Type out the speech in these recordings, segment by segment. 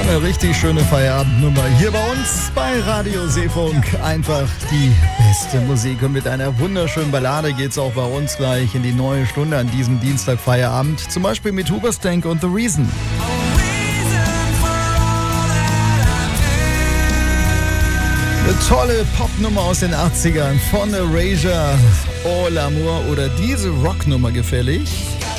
Eine richtig schöne Feierabendnummer hier bei uns bei Radio Seefunk. Einfach die beste Musik. Und mit einer wunderschönen Ballade geht's auch bei uns gleich in die neue Stunde an diesem Dienstag Feierabend. Zum Beispiel mit Hoobastank und The Reason. Eine tolle Popnummer aus den 80ern von Erasure, Oh L'Amour, oder diese Rocknummer gefällig.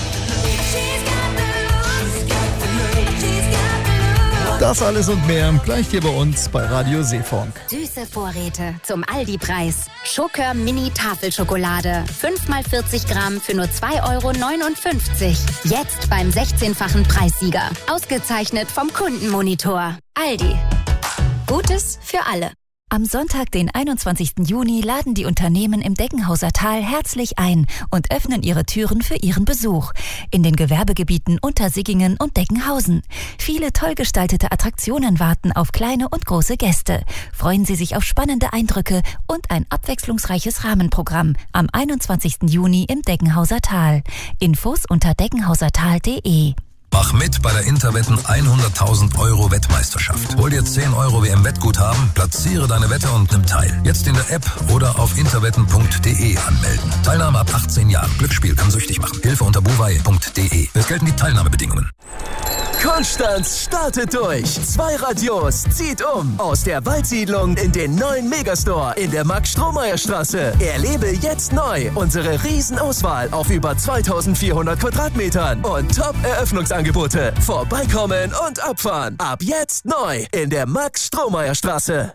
Das alles und mehr gleich hier bei uns bei Radio Seefunk. Süße Vorräte zum Aldi-Preis. Schokör Mini Tafelschokolade. 5x40 Gramm für nur 2,59 €. Jetzt beim 16-fachen Preissieger. Ausgezeichnet vom Kundenmonitor. Aldi. Gutes für alle. Am Sonntag, den 21. Juni, laden die Unternehmen im Deggenhauser Tal herzlich ein und öffnen ihre Türen für ihren Besuch. In den Gewerbegebieten Untersiggingen und Deggenhausen. Viele toll gestaltete Attraktionen warten auf kleine und große Gäste. Freuen Sie sich auf spannende Eindrücke und ein abwechslungsreiches Rahmenprogramm am 21. Juni im Deggenhauser Tal. Infos unter deggenhausertal.de. Mach mit bei der Interwetten 100.000 € Wettmeisterschaft. Hol dir 10 € WM-Wettguthaben, platziere deine Wette und nimm teil. Jetzt in der App oder auf interwetten.de anmelden. Teilnahme ab 18 Jahren. Glücksspiel kann süchtig machen. Hilfe unter buwei.de. Es gelten die Teilnahmebedingungen. Konstanz startet durch. 2 Radios zieht um. Aus der Waldsiedlung in den neuen Megastore in der Max-Strohmeier-Straße. Erlebe jetzt neu unsere Riesenauswahl auf über 2400 Quadratmetern und Top-Eröffnungsangebote. Vorbeikommen und abfahren. Ab jetzt neu in der Max-Strohmeier-Straße.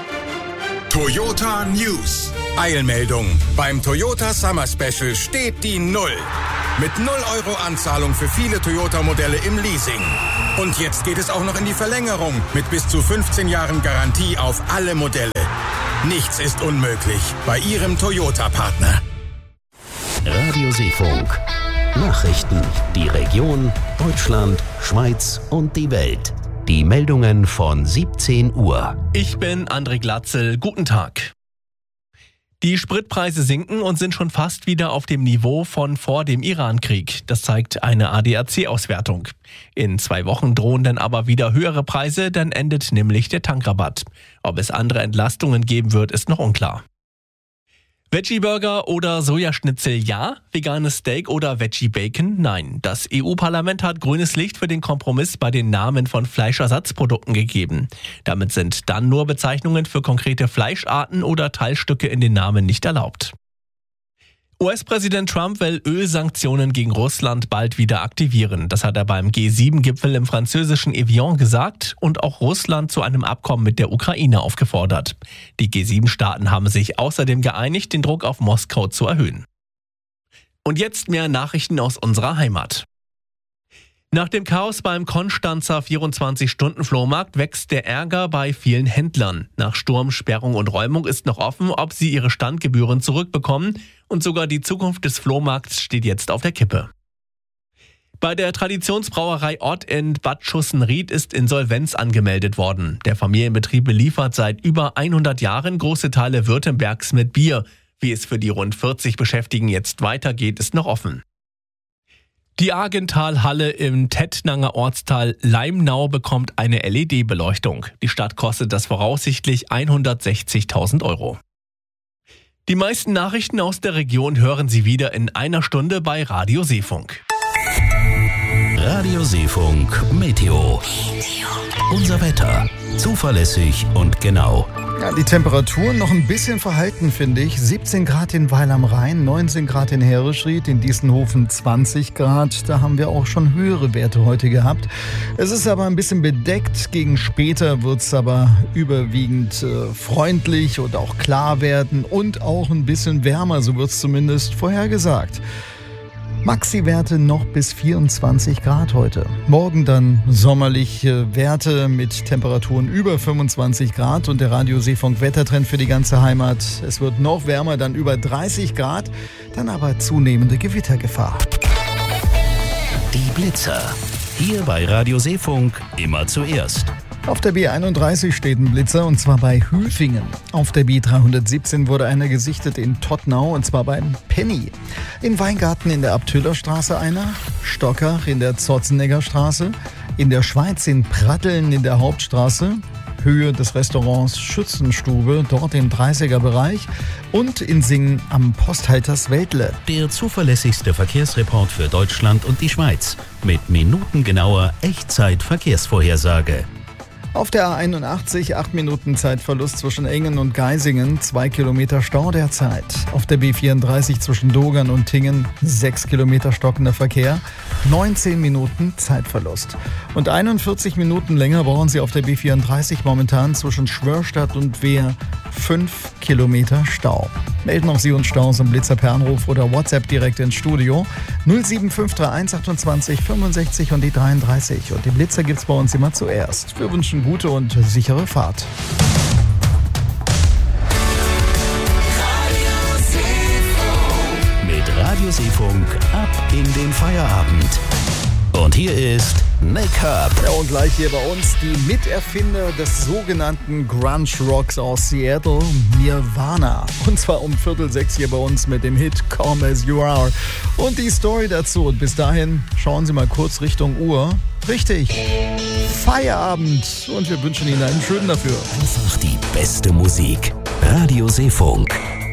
Toyota News. Eilmeldung. Beim Toyota Summer Special steht die 0. Mit 0 € Anzahlung für viele Toyota-Modelle im Leasing. Und jetzt geht es auch noch in die Verlängerung mit bis zu 15 Jahren Garantie auf alle Modelle. Nichts ist unmöglich bei Ihrem Toyota-Partner. Radio Seefunk. Nachrichten. Die Region, Deutschland, Schweiz und die Welt. Die Meldungen von 17 Uhr. Ich bin André Glatzel. Guten Tag. Die Spritpreise sinken und sind schon fast wieder auf dem Niveau von vor dem Iran-Krieg. Das zeigt eine ADAC-Auswertung. In 2 Wochen drohen dann aber wieder höhere Preise, dann endet nämlich der Tankrabatt. Ob es andere Entlastungen geben wird, ist noch unklar. Veggie-Burger oder Sojaschnitzel ja, veganes Steak oder Veggie-Bacon nein. Das EU-Parlament hat grünes Licht für den Kompromiss bei den Namen von Fleischersatzprodukten gegeben. Damit sind dann nur Bezeichnungen für konkrete Fleischarten oder Teilstücke in den Namen nicht erlaubt. US-Präsident Trump will Ölsanktionen gegen Russland bald wieder aktivieren. Das hat er beim G7-Gipfel im französischen Evian gesagt und auch Russland zu einem Abkommen mit der Ukraine aufgefordert. Die G7-Staaten haben sich außerdem geeinigt, den Druck auf Moskau zu erhöhen. Und jetzt mehr Nachrichten aus unserer Heimat. Nach dem Chaos beim Konstanzer 24-Stunden-Flohmarkt wächst der Ärger bei vielen Händlern. Nach Sturm, Sperrung und Räumung ist noch offen, ob sie ihre Standgebühren zurückbekommen. Und sogar die Zukunft des Flohmarkts steht jetzt auf der Kippe. Bei der Traditionsbrauerei Ott in Bad Schussenried ist Insolvenz angemeldet worden. Der Familienbetrieb beliefert seit über 100 Jahren große Teile Württembergs mit Bier. Wie es für die rund 40 Beschäftigten jetzt weitergeht, ist noch offen. Die Argentalhalle im Tettnanger Ortsteil Leimnau bekommt eine LED-Beleuchtung. Die Stadt kostet das voraussichtlich 160.000 €. Die meisten Nachrichten aus der Region hören Sie wieder in einer Stunde bei Radio Seefunk. Radio Seefunk Meteo. Unser Wetter. Zuverlässig und genau. Ja, die Temperaturen noch ein bisschen verhalten, finde ich. 17 Grad in Weil am Rhein, 19 Grad in Herrischried, in Diessenhofen 20 Grad. Da haben wir auch schon höhere Werte heute gehabt. Es ist aber ein bisschen bedeckt. Gegen später wird es aber überwiegend freundlich und auch klar werden und auch ein bisschen wärmer, so wird es zumindest vorhergesagt. Maxi-Werte noch bis 24 Grad heute. Morgen dann sommerliche Werte mit Temperaturen über 25 Grad und der Radio Seefunk Wettertrend für die ganze Heimat. Es wird noch wärmer, dann über 30 Grad, dann aber zunehmende Gewittergefahr. Die Blitzer. Hier bei Radio Seefunk immer zuerst. Auf der B31 steht ein Blitzer und zwar bei Hüfingen. Auf der B317 wurde einer gesichtet in Tottnau und zwar beim Penny. In Weingarten in der Abtüllerstraße einer, Stockach in der Zotzenegger Straße, In der Schweiz in Pratteln in der Hauptstraße, Höhe des Restaurants Schützenstube, dort im 30er-Bereich. Und in Singen am Posthalters Weltle. Der zuverlässigste Verkehrsreport für Deutschland und die Schweiz. Mit minutengenauer Echtzeit-Verkehrsvorhersage. Auf der A81 8 Minuten Zeitverlust zwischen Engen und Geisingen, 2 Kilometer Stau derzeit. Auf der B34 zwischen Dogern und Tingen 6 Kilometer stockender Verkehr, 19 Minuten Zeitverlust. Und 41 Minuten länger brauchen Sie auf der B34 momentan zwischen Schwörstadt und Wehr, 5 Kilometer Stau. Melden auch Sie uns Staus und Blitzer per Anruf oder WhatsApp direkt ins Studio 07531 28 65 und die 33. Und die Blitzer gibt's bei uns immer zuerst. Wir wünschen gute und sichere Fahrt. Mit Radio Seefunk ab in den Feierabend. Und hier ist Nick Herb. Ja, und gleich hier bei uns die Miterfinder des sogenannten Grunge Rocks aus Seattle, Nirvana. Und zwar um 5:45 hier bei uns mit dem Hit Come As You Are. Und die Story dazu. Und bis dahin schauen Sie mal kurz Richtung Uhr. Richtig, Feierabend. Und wir wünschen Ihnen einen schönen dafür. Einfach die beste Musik. Radio Seefunk.